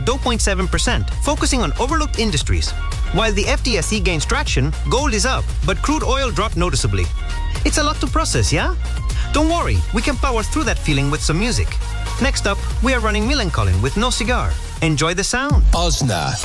0.7%, focusing on overlooked industries. While the FTSE gains traction, gold is up, but crude oil dropped noticeably. It's a lot to process, yeah? Don't worry, we can power through that feeling with some music. Next up, we are running Millencolin with No Cigar. Enjoy the sound. Osna